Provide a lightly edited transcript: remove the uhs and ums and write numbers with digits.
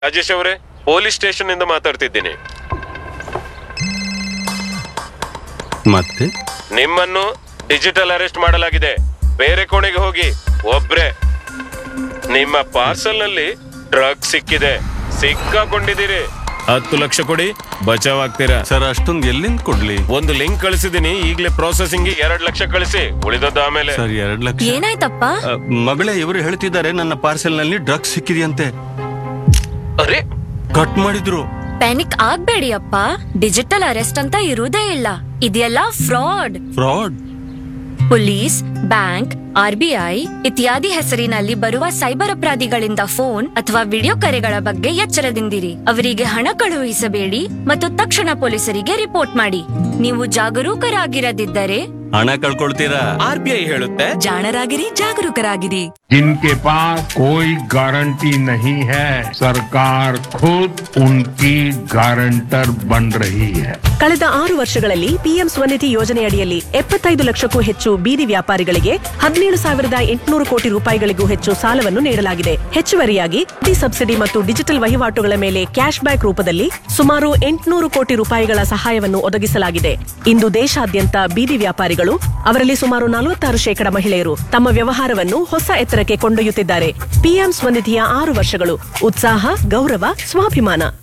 ರಾಜೇಶ್ ಅವರೇ, police station ಇಂದ ಮಾತಾಡ್ತಿದ್ದೀನಿ. ಮತ್ತೆ ನಿಮ್ಮನ್ನು ಡಿಜಿಟಲ್ ಅರೆಸ್ಟ್ ಮಾಡಲಾಗಿದೆ. ಬೇರೆ ಕೋಣೆಗೆ ಹೋಗಿ. ಒಬ್ರೆ. ನಿಮ್ಮ ಪಾರ್ಸಲ್ ನಲ್ಲಿ ಡ್ರಗ್ ಸಿಕ್ಕಿದೆ. ಸಿಕ್ಕಾಕೊಂಡಿದ್ದೀರಿ. 10 ಲಕ್ಷ ಕೊಡಿ, ಬಚಾವ್ ಆಗ್ತೀರಾ. ಸರ್, ಅಷ್ಟೊಂದು ಎಲ್ಲಿಂದ ಕೊಡ್ಲಿ? ಒಂದು ಲಿಂಕ್ ಕಳಿಸಿದೀನಿ, ಈಗಲೇ ಪ್ರೊಸೆಸಿಂಗ್ 2 ಲಕ್ಷ ಕಳಿಸಿ, ಉಳಿದದ್ದು ಆಮೇಲೆ. ಸರ್, 2 ಲಕ್ಷ. ಏನಾಯ್ತಪ್ಪ? ಮಗಳೇ, ಇವರು ಹೇಳ್ತಿದ್ದಾರೆ ನನ್ನ ಪಾರ್ಸೆಲ್ ನಲ್ಲಿ ಡ್ರಗ್ಸ್ ಸಿಕ್ಕಿದೆಯಂತೆ. ಅರೆ, ಕಟ್ ಮಾಡಿದ್ರು. ಪ್ಯಾನಿಕ್ ಆಗ್ಬೇಡಿ ಅಪ್ಪ, ಡಿಜಿಟಲ್ ಅರೆಸ್ಟ್ ಅಂತ ಇರುವುದೇ ಇಲ್ಲ. ಇದೆಲ್ಲ ಫ್ರಾಡ್. ಪೊಲೀಸ್, ಬ್ಯಾಂಕ್, RBI ಇತ್ಯಾದಿ ಹೆಸರಿನಲ್ಲಿ ಬರುವ ಸೈಬರ್ ಅಪರಾಧಿಗಳಿಂದ ಫೋನ್ ಅಥವಾ ವಿಡಿಯೋ ಕರೆಗಳ ಬಗ್ಗೆ ಎಚ್ಚರದಿಂದಿರಿ. ಅವರಿಗೆ ಹಣ ಕಳುಹಿಸಬೇಡಿ ಮತ್ತು ತಕ್ಷಣ ಪೊಲೀಸರಿಗೆ ರಿಪೋರ್ಟ್ ಮಾಡಿ. ನೀವು ಜಾಗರೂಕರಾಗಿರದಿದ್ದರೆ ಹಣ ಕಳ್ಕೊಳ್ತೀರಾ. RBI ಹೇಳುತ್ತೆ, ಜಾಣರಾಗಿರಿ, ಜಾಗರೂಕರಾಗಿರಿ. जिनके पास कोई गारंटी नहीं है, सरकार खुद उनकी गारंटर बन रही है. ಕಳೆದ 6 ವರ್ಷಗಳಲ್ಲಿ ಪಿಎಂ ಸ್ವನಿಧಿ ಯೋಜನೆಯಡಿಯಲ್ಲಿ 75 ಲಕ್ಷಕ್ಕೂ ಹೆಚ್ಚು ಬೀದಿ ವ್ಯಾಪಾರಿಗಳಿಗೆ 17,800 ಕೋಟಿ ರೂಪಾಯಿಗಳಿಗೂ ಹೆಚ್ಚು ಸಾಲವನ್ನು ನೀಡಲಾಗಿದೆ. ಹೆಚ್ಚುವರಿಯಾಗಿ ಸಬ್ಸಿಡಿ ಮತ್ತು ಡಿಜಿಟಲ್ ವಹಿವಾಟುಗಳ ಮೇಲೆ ಕ್ಯಾಶ್ ಬ್ಯಾಕ್ ರೂಪದಲ್ಲಿ ಸುಮಾರು 800 ಕೋಟಿ ರೂಪಾಯಿಗಳ ಸಹಾಯವನ್ನು ಒದಗಿಸಲಾಗಿದೆ. ಇಂದು ದೇಶಾದ್ಯಂತ ಬೀದಿ ವ್ಯಾಪಾರಿಗಳು, ಅವರಲ್ಲಿ ಸುಮಾರು 46% ಮಹಿಳೆಯರು, ತಮ್ಮ ವ್ಯವಹಾರವನ್ನು ಹೊಸ ಎತ್ತರಕ್ಕೆ ಕೊಂಡೊಯ್ಯುತ್ತಿದ್ದಾರೆ. ಪಿಎಂ ಸ್ವನಿಧಿಯ 6 ವರ್ಷಗಳು. ಉತ್ಸಾಹ, ಗೌರವ, ಸ್ವಾಭಿಮಾನ.